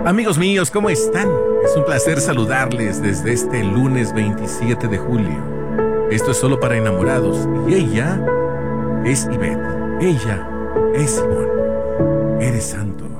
Amigos míos, ¿cómo están? Es un placer saludarles desde este lunes 27 de julio. Esto es Solo para Enamorados y ella es Ivette. Ella es Ivonne. Eres santo.